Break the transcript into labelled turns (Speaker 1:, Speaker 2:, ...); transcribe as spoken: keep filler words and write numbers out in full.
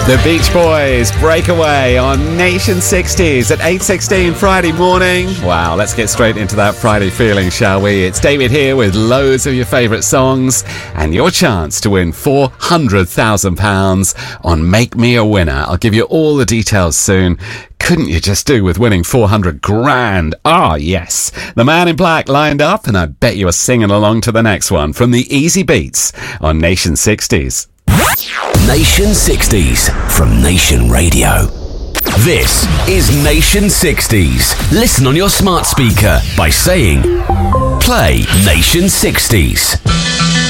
Speaker 1: The Beach Boys, Breakaway on Nation sixties at eight sixteen Friday morning. Wow, let's get straight into that Friday feeling, shall we? It's David here with loads of your favourite songs and your chance to win four hundred thousand pounds on Make Me a Winner. I'll give you all the details soon. Couldn't you just do with winning four hundred grand? Ah, oh, yes. The Man in Black lined up, and I bet you are singing along to the next one from the Easy Beats on Nation sixties.
Speaker 2: Nation sixties from Nation Radio. This is Nation sixties. Listen on your smart speaker by saying, play Nation sixties.